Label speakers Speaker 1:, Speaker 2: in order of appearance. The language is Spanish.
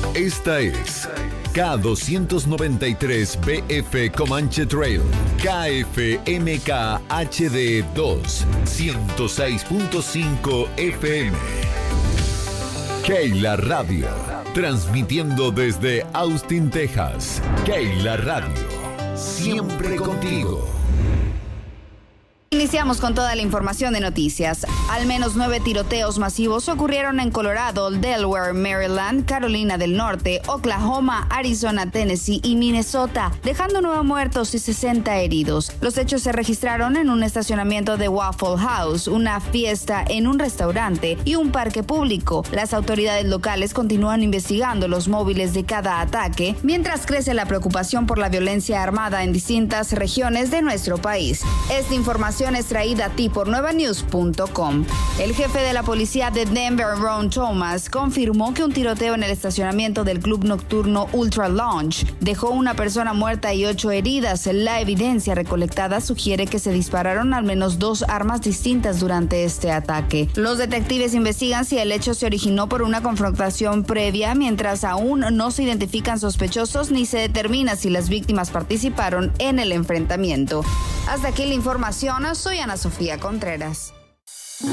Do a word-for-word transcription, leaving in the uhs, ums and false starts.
Speaker 1: Esta es K doscientos noventa y tres B F Comanche Trail, K F M K H D dos, ciento seis punto cinco F M. Keila Radio, transmitiendo desde Austin, Texas. Keila Radio, siempre contigo.
Speaker 2: Iniciamos con toda la información de noticias. Al menos nueve tiroteos masivos ocurrieron en Colorado, Delaware, Maryland, Carolina del Norte, Oklahoma, Arizona, Tennessee y Minnesota, dejando nueve muertos y sesenta heridos. Los hechos se registraron en un estacionamiento de Waffle House, una fiesta en un restaurante y un parque público. Las autoridades locales continúan investigando los móviles de cada ataque, mientras crece la preocupación por la violencia armada en distintas regiones de nuestro país. Esta información es traída a ti por nueva news punto com. El jefe de la policía de Denver, Ron Thomas, confirmó que un tiroteo en el estacionamiento del club nocturno Ultra Lounge dejó una persona muerta y ocho heridas. La evidencia recolectada sugiere que se dispararon al menos dos armas distintas durante este ataque. Los detectives investigan si el hecho se originó por una confrontación previa, mientras aún no se identifican sospechosos ni se determina si las víctimas participaron en el enfrentamiento. Hasta aquí la información. Soy Ana Sofía Contreras.